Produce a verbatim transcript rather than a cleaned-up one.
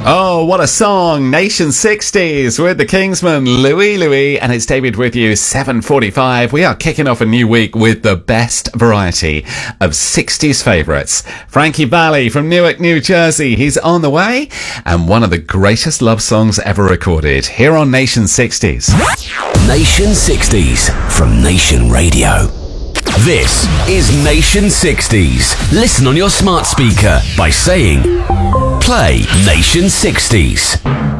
Oh, what a song. Nation sixties with the Kingsmen, Louis Louis, and it's David with you, seven forty-five. We are kicking off a new week with the best variety of sixties favourites. Frankie Valli from Newark, New Jersey, he's on the way, and one of the greatest love songs ever recorded here on Nation sixties. Nation sixties from Nation Radio. This is Nation sixties. Listen on your smart speaker by saying, play Nation sixties.